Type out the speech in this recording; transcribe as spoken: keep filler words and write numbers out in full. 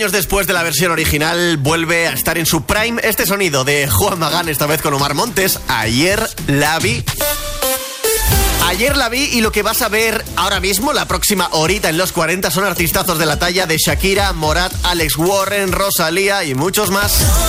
Años después de la versión original, vuelve a estar en su prime este sonido de Juan Magán, esta vez con Omar Montes. Ayer la vi. Ayer la vi y lo que vas a ver ahora mismo, la próxima horita en los cuarenta, son artistazos de la talla de Shakira, Morat, Alex Warren, Rosalía y muchos más.